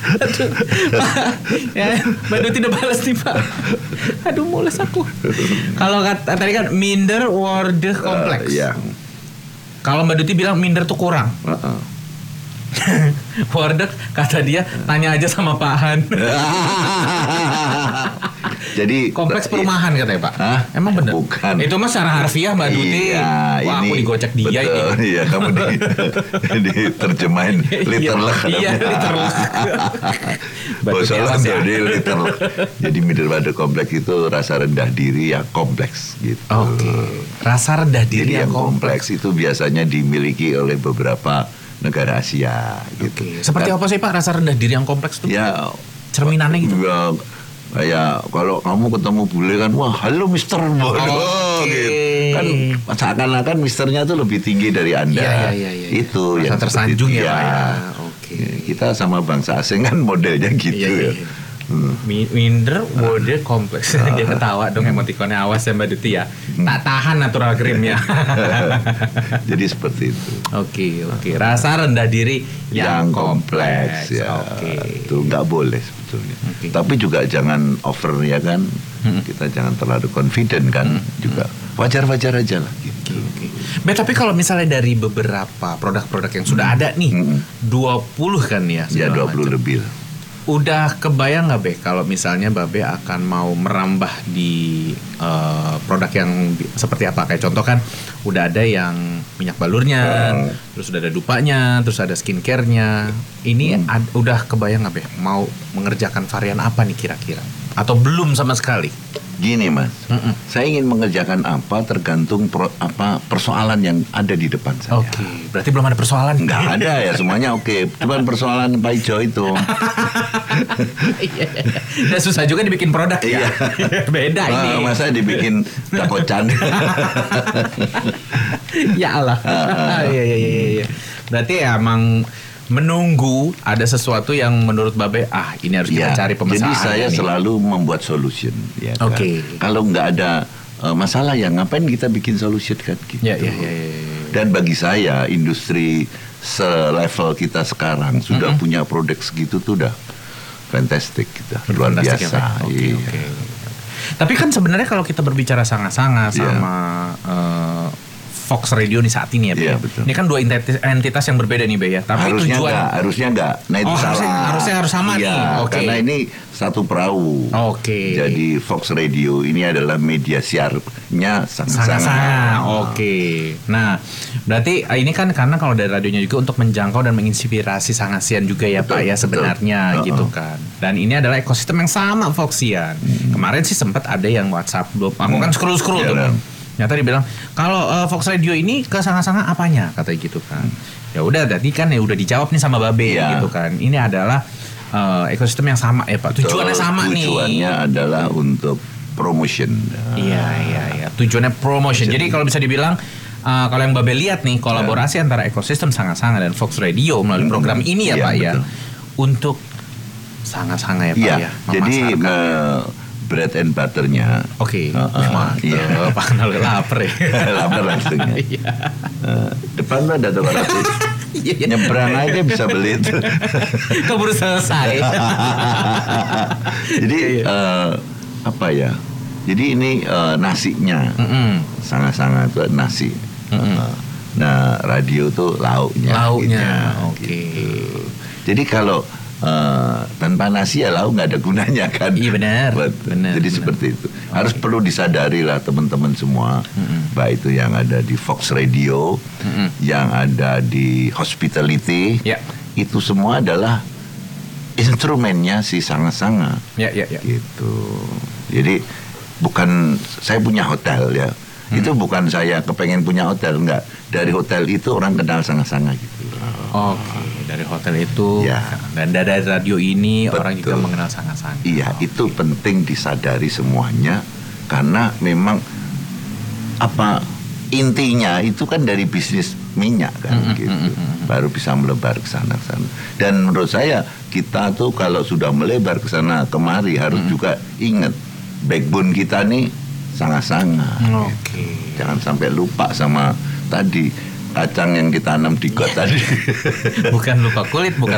Aduh, ya, Mbak Duti udah balas nih Pak. Aduh, mules aku. Kalau tadi kan minder worde kompleks. Ya. Kalau Mbak Duti bilang minder tuh kurang. Worde kata dia tanya aja sama Pak Han. Jadi kompleks perumahan katanya Pak. Hah? Emang bener? Bukan. Itu mah secara harfiah Mbak Duti. Iya, wah, aku digocek dia betul, ini. Iya, kamu diterjemahin literlek. Iya, literlek. Bosolan jadi literlek. Jadi minder worde kompleks itu rasa rendah diri yang kompleks gitu. Oke. Rasa rendah diri Jadi yang kompleks itu biasanya dimiliki oleh beberapa negara Asia gitu. Seperti apa sih Pak rasa rendah diri yang kompleks tuh? Ya, cerminannya gitu. Ya, kayak kalau kamu ketemu bule kan, wah halo Mister bodoh gitu. Kan seakan-akan Misternya tuh lebih tinggi dari Anda. Iya. Itu rasa yang tersanjung ya Pak ya. Kita sama bangsa asing kan modelnya gitu ya. Minder worde kompleks. Dia ketawa dong, emotikonnya. Awas ya Mbak Duti ya. Tak tahan natural creamnya. Jadi seperti itu. Oke. Rasa rendah diri yang kompleks. Ya. Itu nggak boleh sebetulnya. Tapi juga jangan over ya kan. Kita jangan terlalu confident kan. Juga wajar-wajar aja lah gitu. Tapi kalau misalnya dari beberapa produk-produk yang sudah ada nih 20 kan ya. Ya 20 lebih. Udah kebayang nggak Be kalau misalnya Babe akan mau merambah di produk yang seperti apa? Kayak contoh kan udah ada yang minyak balurnya, terus udah ada dupanya, terus ada skincare-nya. Ini udah kebayang nggak Be mau mengerjakan varian apa nih kira-kira? Atau belum sama sekali? Gini Mas, saya ingin mengerjakan apa tergantung persoalan yang ada di depan saya. Oke, berarti belum ada persoalan? Nggak ada ya, semuanya oke. Cuman persoalan Pak Ijo itu. Dan susah juga dibikin produk ya. Beda ini. Masa dibikin dakocan. Ya Allah. Iya. Berarti emang menunggu ada sesuatu yang menurut Babe ini harus kita cari pemesanan. Jadi saya selalu membuat solution ya kan? Kalau nggak ada masalah ya ngapain kita bikin solution kan gitu. Ya. Dan bagi saya industri selevel kita sekarang sudah punya produk segitu tuh udah fantastic gitu. Luar biasa. Oke. Tapi kan sebenarnya kalau kita berbicara sangat-sangat sama Fox Radio nih saat ini ya Be. Betul. Ini kan dua entitas yang berbeda nih Be ya. Tapi harusnya enggak. Nah itu salah. Harusnya harus sama nih. Karena ini satu perahu. Jadi Fox Radio ini adalah media siarnya sangat-sangat. Nah, berarti ini kan karena kalau dari radionya juga untuk menjangkau dan menginspirasi Sangasian juga ya Pak ya sebenarnya gitu kan. Dan ini adalah ekosistem yang sama Foxian. Kemarin sih sempat ada yang WhatsApp belum. Aku kan scroll tuh. Nyata dibilang kalau Fox Radio ini ke Sanga-Sanga apanya katanya gitu kan. Ya udah tadi kan ya udah dijawab nih sama Babe gitu kan. Ini adalah ekosistem yang sama ya Pak. Tujuannya sama nih. Tujuannya adalah untuk promotion. Iya. Tujuannya promotion. Jadi kalau bisa dibilang kalau yang Babe lihat nih kolaborasi antara ekosistem Sanga-Sanga dan Fox Radio melalui program ini ya Pak ya. Untuk Sanga-Sanga ya Pak ya. Jadi bread and butternya. Mantap. Pak kenal lapar ya. Lapar langsungnya. Depan lo ada tukang roti. Nyebrang aja bisa beli itu. Keburu selesai. Jadi apa ya? Jadi ini nasinya. Sangat-sangat itu nasi. Nah radio tuh lauknya. Gitu. Jadi kalau tanpa nasi ya lauk nggak ada gunanya kan. Iya benar. Jadi seperti itu. Harus perlu disadari lah teman-teman semua, baik itu yang ada di Fox Radio, yang ada di Hospitality, itu semua adalah instrumennya si Sanga-Sanga. Gitu. Jadi bukan saya punya hotel ya. Itu bukan saya kepengen punya hotel, enggak. Dari hotel itu orang kenal Sanga-Sanga gitu. Dari hotel itu dan dari radio ini orang juga mengenal Sanga-Sanga. Iya, itu penting disadari semuanya karena memang intinya itu kan dari bisnis minyak kan gitu. Baru bisa melebar ke sana. Dan menurut saya kita tuh kalau sudah melebar ke sana kemari harus juga ingat backbone kita nih Sanga-Sanga. Jangan sampai lupa sama tadi kacang yang ditanam di got tadi. Bukan lupa kulit, bukan